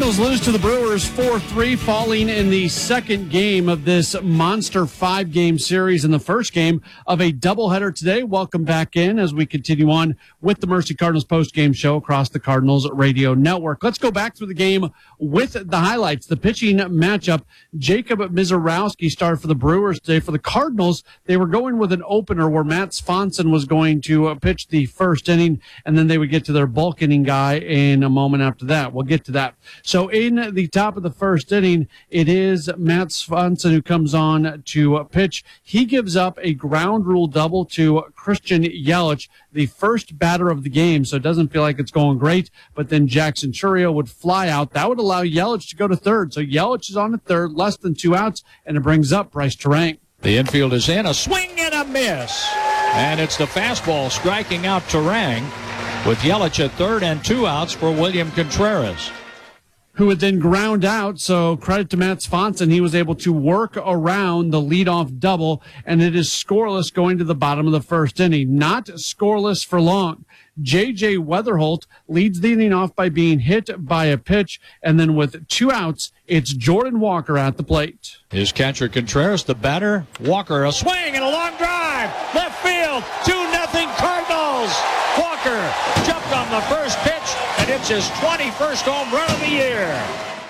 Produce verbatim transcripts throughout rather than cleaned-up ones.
Cardinals lose to the Brewers four three, falling in the second game of this monster five-game series and the first game of a doubleheader today. Welcome back in as we continue on with the Mercy Cardinals post-game show across the Cardinals radio network. Let's go back through the game with the highlights. The pitching matchup, Jacob Misiorowski started for the Brewers today. For the Cardinals, they were going with an opener where Matt Swanson was going to pitch the first inning, and then they would get to their bulk inning guy in a moment after that. We'll get to that. So in the top of the first inning, it is Matt Swanson who comes on to pitch. He gives up a ground rule double to Christian Yelich, the first batter of the game, so it doesn't feel like it's going great. But then Jackson Chourio would fly out. That would allow Yelich to go to third. So Yelich is on the third, less than two outs, and it brings up Bryce Terang. The infield is in, a swing and a miss. And it's the fastball striking out Terang with Yelich at third and two outs for William Contreras, who would then ground out. So credit to Matt Swanson. He was able to work around the leadoff double, and it is scoreless going to the bottom of the first inning. Not scoreless for long. J J Weatherholt leads the inning off by being hit by a pitch, and then with two outs, it's Jordan Walker at the plate. His catcher Contreras, the batter. Walker, a swing and a long drive. Left field, two nothing Cardinals. Walker jumped on the first pitch, and it's his twenty-first home run of the year.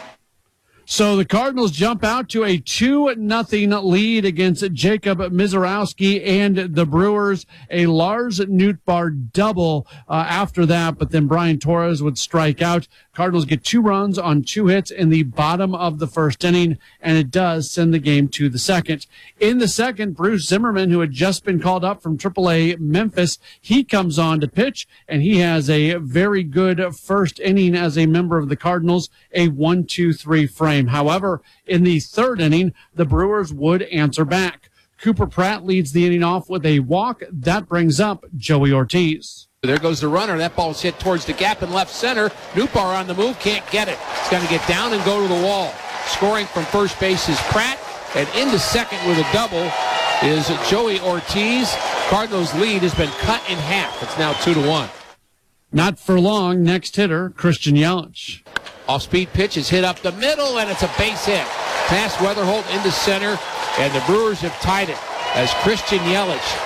So the Cardinals jump out to a two nothing lead against Jacob Misiorowski and the Brewers. A Lars Nootbaar double uh, after that, but then Brian Torres would strike out. Cardinals get two runs on two hits in the bottom of the first inning, and it does send the game to the second. In the second, Bruce Zimmerman, who had just been called up from triple A Memphis, he comes on to pitch, and he has a very good first inning as a member of the Cardinals, a one two three frame. However, in the third inning, the Brewers would answer back. Cooper Pratt leads the inning off with a walk. That brings up Joey Ortiz. There goes the runner. That ball's hit towards the gap in left center. Nootbaar on the move, can't get it. It's going to get down and go to the wall. Scoring from first base is Pratt, and into second with a double is Joey Ortiz. Cardinals' lead has been cut in half. It's now two to one. Not for long. Next hitter, Christian Yelich. Off-speed pitch is hit up the middle, and it's a base hit. Past Weatherholt into center, and the Brewers have tied it as Christian Yelich